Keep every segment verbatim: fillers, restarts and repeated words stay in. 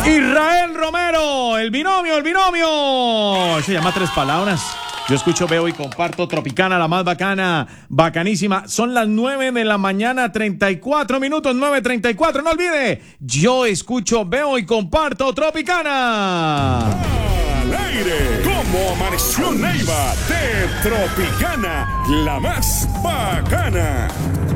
Israel Romero, el binomio, el binomio. Se llama Tres Palabras. Yo escucho, veo y comparto Tropicana, la más bacana, bacanísima. Son las nueve de la mañana, treinta y cuatro minutos, nueve treinta y cuatro. No olvide, yo escucho, veo y comparto Tropicana. Al aire, como amaneció Neiva de Tropicana, la más bacana.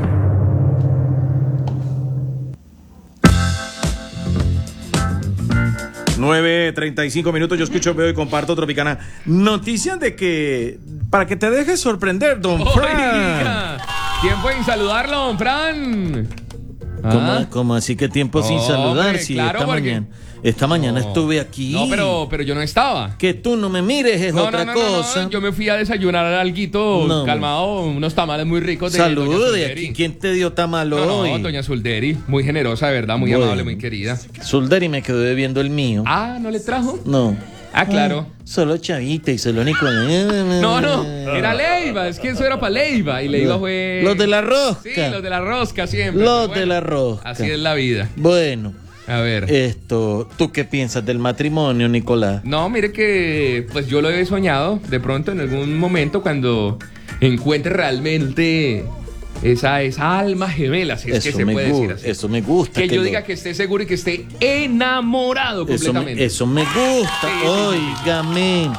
nueve treinta y cinco minutos, yo escucho, veo y comparto Tropicana. Noticias de que, para que te dejes sorprender, don Fran. Oiga, tiempo en saludarlo, don Fran. ¿Cómo, ¿Ah? cómo así que tiempo sin saludar? Hombre, Si claro, esta porque- mañana, esta mañana No. estuve aquí. No, pero, pero yo no estaba. Que tú no me mires es No, otra no, no, no, cosa. no, yo me fui a desayunar alguito No, calmado, unos tamales muy ricos de doña Salude, Sulderi. aquí ¿quién te dio tamal No, no, hoy? doña Sulderi, muy generosa, de verdad, muy Bueno. amable, muy querida. Sulderi me quedó debiendo el mío. Ah, ¿no le trajo? No. Ah, claro. Solo Chavita y solo Nicolás. No, no, era Leiva, es que eso era para Leiva y Leiva fue... Los de la rosca. Sí, los de la rosca siempre. Los pero de la rosca. Así es la vida. Bueno, A ver. esto, ¿tú qué piensas del matrimonio, Nicolás? No, mire que pues yo lo he soñado de pronto en algún momento cuando encuentre realmente esa, esa alma gemela, si es que se me puede decir gu- así. eso me gusta. Que yo lo- diga que esté seguro y que esté enamorado eso me, completamente. eso me gusta. Sí, sí, sí, sí. Óigame,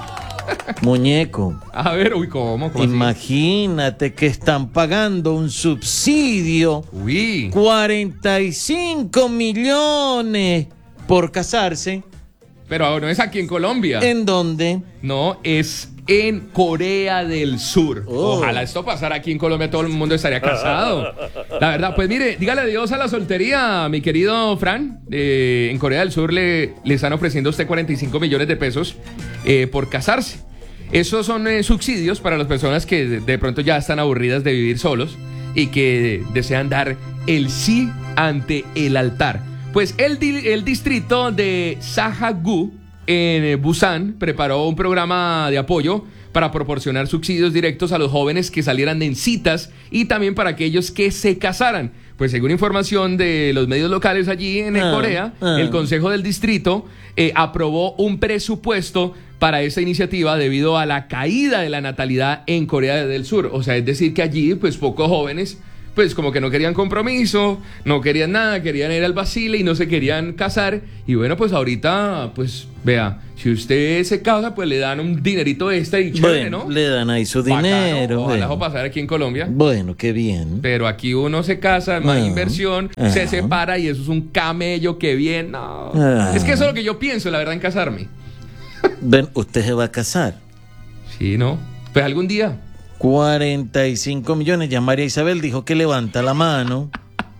muñeco. A ver, uy, ¿cómo? ¿Cómo así? Imagínate que están pagando un subsidio, Uy. cuarenta y cinco millones por casarse. Pero no es aquí en Colombia. ¿En dónde? No, es en Corea del Sur. Oh. Ojalá esto pasara aquí en Colombia, todo el mundo estaría casado. La verdad, pues mire, dígale adiós a la soltería, mi querido Fran. Eh, en Corea del Sur le, le están ofreciendo a usted cuarenta y cinco millones de pesos eh, por casarse. Esos son eh, subsidios para las personas que de, de pronto ya están aburridas de vivir solos y que desean dar el sí ante el altar. Pues el, di- el distrito de Sahagu en eh, Busan preparó un programa de apoyo para proporcionar subsidios directos a los jóvenes que salieran en citas y también para aquellos que se casaran. Pues según información de los medios locales allí en Ah, Corea, ah. el Consejo del Distrito eh, aprobó un presupuesto para esta iniciativa debido a la caída de la natalidad en Corea del Sur. O sea, es decir que allí pues pocos jóvenes pues como que no querían compromiso, no querían nada, querían ir al vacile y no se querían casar. Y bueno, pues ahorita, pues vea, si usted se casa, pues le dan un dinerito extra y chévere, Bueno, ¿no? le dan ahí su Bacano, dinero. ojalá bueno. eso pasara aquí en Colombia. Bueno, qué bien. Pero aquí uno se casa, no hay Ah, inversión, ah. se separa y eso es un camello que bien. No. Ah. Es que eso es lo que yo pienso, la verdad, en casarme. Ven, usted se va a casar. Sí, ¿no? Pues algún día. cuarenta y cinco millones. Ya María Isabel dijo que levanta la mano.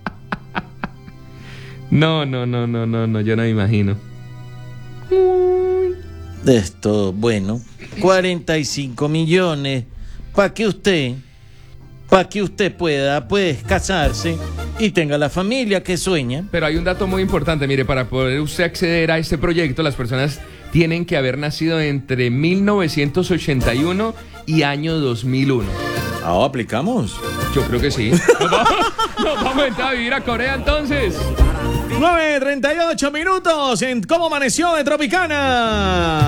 No, no, no, no, no, no, yo no me imagino. Esto, bueno, cuarenta y cinco millones para que usted, para que usted pueda, pues, casarse y tenga la familia que sueña. Pero hay un dato muy importante, mire, para poder usted acceder a este proyecto, las personas tienen que haber nacido entre mil novecientos ochenta y uno y año dos mil uno. Ah, aplicamos. Yo creo que sí. Nos vamos, nos vamos a entrar a vivir a Corea entonces. nueve treinta y ocho minutos en Cómo Amaneció de Tropicana.